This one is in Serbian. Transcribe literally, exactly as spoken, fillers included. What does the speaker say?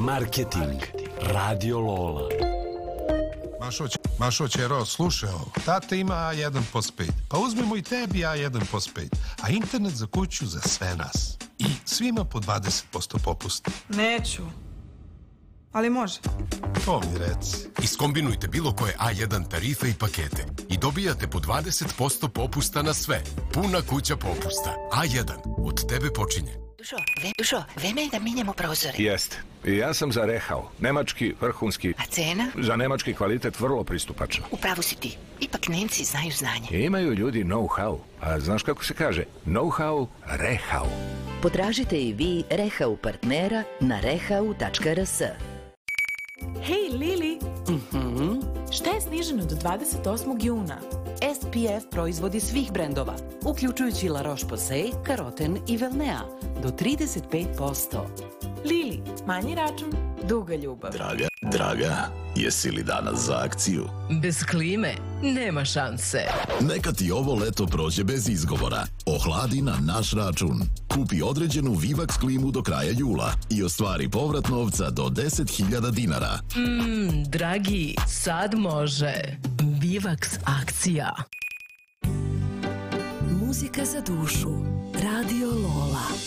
Marketing. Radio Lola. Mašo, Mašo Ćero, slušaj ovo. Tata ima A jedan postpaid. Pa uzmemo i tebi A jedan postpaid. A internet za kuću za sve nas. I svima po dvadeset posto popusta. Neću. Ali može. To mi reci. Iskombinujte bilo koje A jedan tarife i pakete i dobijate po dvadeset posto popusta na sve. Puna kuća popusta. A jedan. Od tebe počinje. Dušo, ve, Dušo, vreme je da minjamo prozore. Jeste. I ja sam za Rehau. Nemački, vrhunski. A cena? Za nemački kvalitet vrlo pristupačno. Upravo si ti. Ipak Nemci znaju znanje. I imaju ljudi know-how. A znaš kako se kaže? Know-how, Rehau. Potražite i vi Rehau partnera na rehau tačka r s. Hej, Lili! Mhm. Šta je sniženo do dvadeset osmog juna? S P F proizvodi svih brendova, uključujući La Roche-Posay, Karoten i Velnea, do trideset pet posto. Lili, manji račun, duga ljubav. Draga, draga, jesi li danas za akciju? Bez klime nema šanse. Neka ti ovo leto prođe bez izgovora. Ohladi na naš račun. Kupi određenu Vivax klimu do kraja jula i ostvari povrat novca do deset hiljada dinara. Mmm, dragi, sad može. Vivax akcija. Muzika za dušu. Radio Lola.